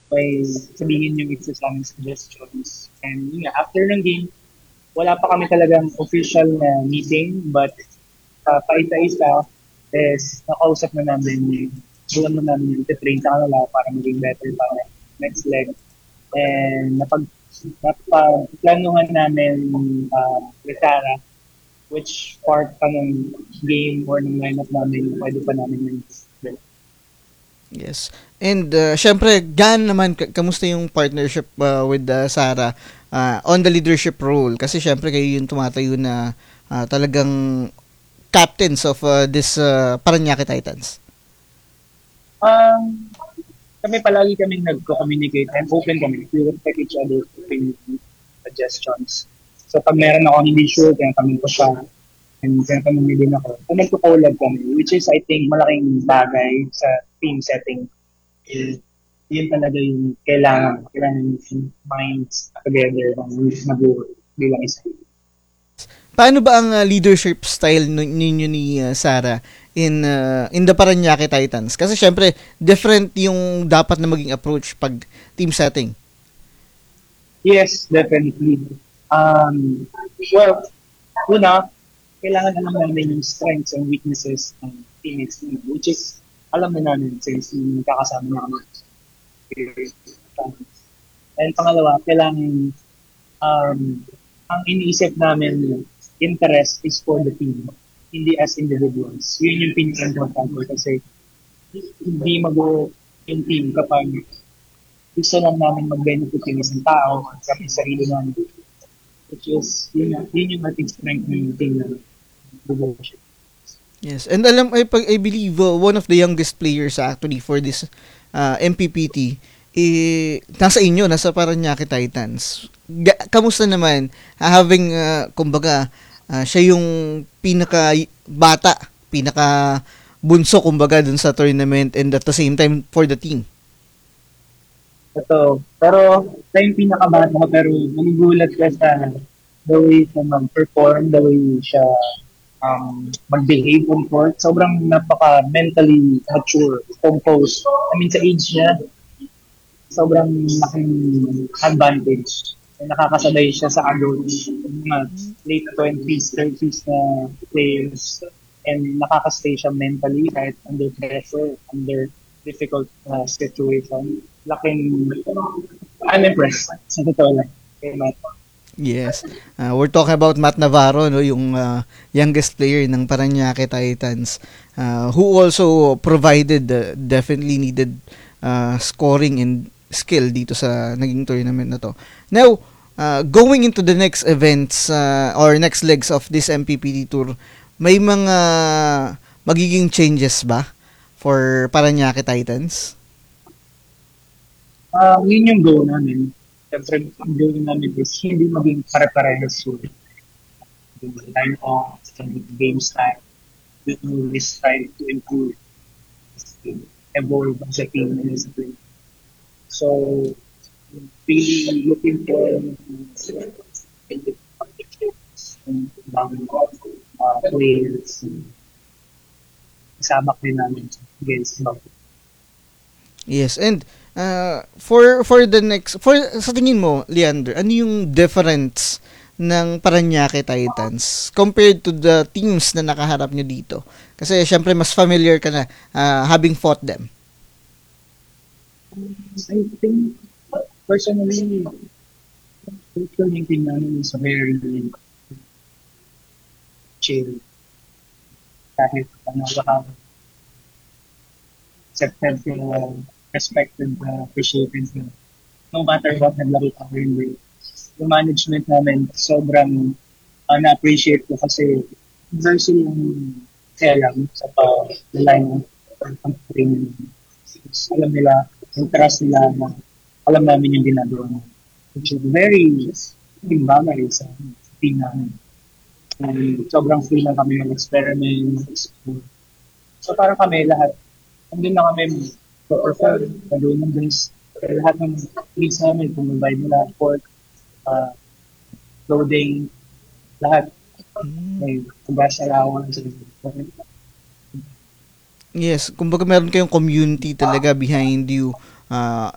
may sabihin yung isa sa aming suggestions. And yun nga, after ng game, wala pa kami talagang official na meeting, but paisa-isa is nakausap na namin, alam na namin yung train sa kanila para maging better para next leg. And napagplanuhan namin with Sarah which part pa ng game or ng lineup namin pwede pa namin yung Yes. And syempre, gaan naman, kamusta yung partnership with Sarah on the leadership role? Kasi syempre kayo yung tumatayo na talagang captains of this Paranaque Titans. Um, kami palagi kaming nagko-communicate and open kami. We respect each other's opinion, suggestions. So pag meron ako hindi sure, kaya kami ko siya and kaya kami din ako. So nagko-collab kami, which is I think malaking bagay sa team setting. Eh, yun talaga yung kailangan yung minds together ng mag-work bilang isa. Paano ba ang leadership style ninyo ni Sarah in the Paranaque Titans? Kasi syempre, different yung dapat na maging approach pag team setting. Yes, definitely. Um, well, una, kailangan alam namin yung strengths and weaknesses ng teammates namin, which is alam na namin since yung kakasama na kami. And pangalawa, kailangan um, ang iniisip namin interest is for the team, hindi as individuals. Yun yung pinaka-important kasi hindi mag-o yung team kapag gusto lang namin mag-benefit yung isang tao at sa sarili namin. Which is, yun yung ating strength ng team na devotion. Yes, and I believe one of the youngest players actually for this MPPT nasa inyo, nasa Paranaque Titans. Kamusta naman having kumbaga siya yung pinaka bata, pinaka bunso kumbaga dun sa tournament and at the same time for the team. Ito, pero sa yung pinakabata ko, pero magugulat ka sa the way siya mag-perform, the way siya mag-behave on court. Sobrang napaka-mentally mature, composed. I mean, sa age niya, sobrang laking advantage. Nakakasabay siya sa adults, mga late 20s, 30s na players. And nakakastay siya mentally kahit under pressure, under difficult situation. Laking, I'm impressed. Sa totoo lang. Kay Matt. Yes. We're talking about Matt Navarro, no, yung youngest player ng Paranaque Titans, who also provided definitely needed scoring and skill dito sa naging tournament na to. Now, going into the next events or next legs of this MPPT tour, may mga magiging changes ba for Paranaque Titans? Yun yung goal namin. Siyempre, ang goal namin is hindi maging pare-parehas yung time off, game style. We always try to improve, to evolve as a team and as a player. So, really looking for players, kasama din namin against Buffalo. Yes, and for the next sa tingin mo, Leander, ano yung difference ng Paranaque Titans compared to the teams na nakaharap nyo dito? Kasi syempre mas familiar ka na having fought them. I think, personally, social thinking namin is very chill. Kahit ano, baka accepted sila, respected, appreciated sila. No matter what, naglaro ka or hindi. Yung management namin, sobrang na-appreciate ko kasi versus yung kaya lang sa line ng training. Alam nila, yung trust nila na alam namin yung ginagawa namin. Which is very yung bagay sa team namin. And sobrang free lang kami mag-experiment, explore. So parang kami lahat, andun na kami perform, gagawin ng best. Lahat ng needs namin, kung provide nila support, uh, clothing, lahat. May gas allowance. Yes, kumbaga meron kayong community talaga behind you.